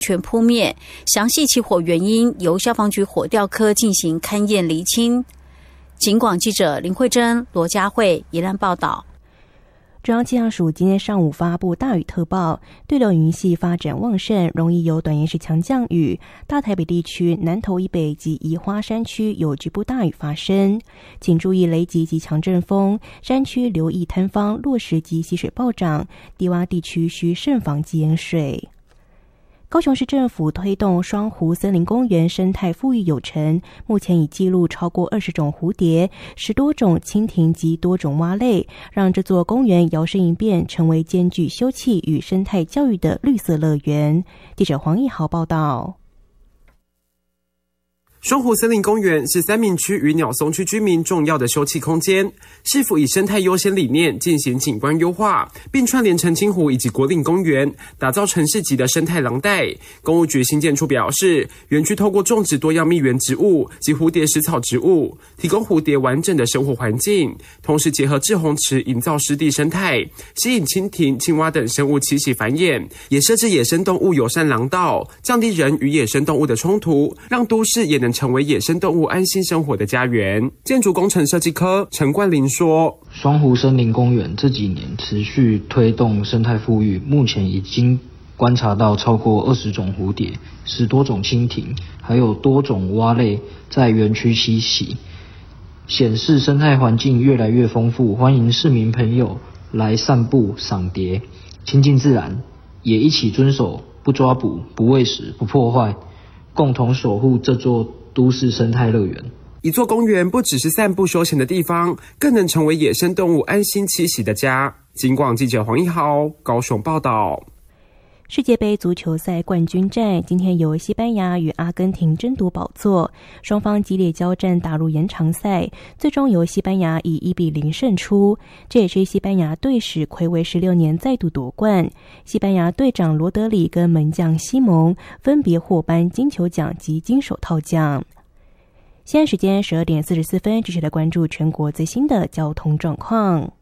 全扑灭，详细起火原因由消防局火调科进行勘验厘清。警广记者林慧珍、罗佳慧宜兰报道。 中央气象署今天上午发布大雨特报，对流云系发展旺盛，容易有短延时强降雨，大台北地区南投以北及宜花山区有局部大雨发生，请注意雷击及强阵风，山区留意坍方、落石及溪水暴涨，低洼地区需慎防积淹水。高雄市政府推动双湖森林公园生态富裕有成，目前已记录超过20种蝴蝶、10多种蜻蜓及多种蛙类，让这座公园摇身一变成为兼具休憩与生态教育的绿色乐园。记者黄义豪报道。 双湖森林公园是三民区与鸟松区居民重要的休憩空间，市府以生态优先理念进行景观优化，并串联澄清湖以及国岭公园，打造城市级的生态廊带。公务局新建处表示，园区透过种植多样蜜源植物及蝴蝶食草植物，提供蝴蝶完整的生活环境，同时结合滞洪池营造湿地生态，吸引蜻蜓、青蛙等生物栖息繁衍，也设置野生动物友善廊道，降低人与野生动物的冲突，让都市也能成为野生动物安心生活的家园。建筑工程设计科陈冠霖说， 双湖森林公园这几年持续推动生态富裕，目前已经观察到超过20种蝴蝶、10多种蜻蜓，还有多种蛙类在园区栖息，显示生态环境越来越丰富，欢迎市民朋友来散步赏蝶，亲近自然，也一起遵守不抓捕、不喂食、不破坏，共同守护这座都市生态乐园。 一座公园不只是散步休闲的地方，更能成为野生动物安心栖息的家。警广记者黄一豪高雄报道。 世界杯足球赛冠军战今天由西班牙与阿根廷争夺宝座，双方激烈交战打入延长赛，最终由西班牙以1-0胜出，这也是西班牙队史睽违16年再度夺冠。西班牙队长罗德里跟门将西蒙分别获颁金球奖及金手套奖。现在时间12点44分，继续来关注全国最新的交通状况。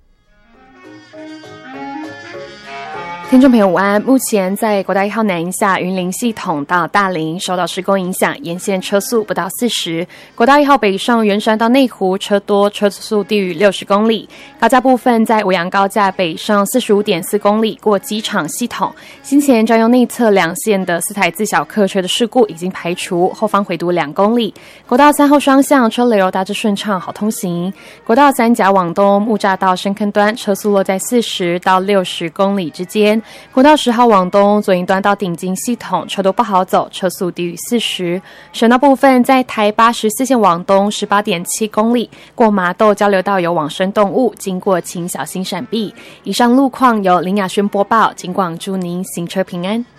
听众朋友午安，目前在国道1号南下云林系统到大林受到施工影响，沿线车速不到40。国道1号北上圆山到内湖车多，车速低于60公里。高架部分在五杨高架北上45.4公里过机场系统。先前占用内侧两线的4台自小客车的事故已经排除，后方回堵2公里。国道3号双向车流大致顺畅，好通行。国道3甲往东木栅到深坑端车速落在40到60公里之间。国道10号往东左营端到顶金系统车都不好走，车速低于40。省道部分在台84线往东18.7公里，过麻豆交流道有往生动物，经过请小心闪避。以上路况由林雅轩播报，警广祝您行车平安。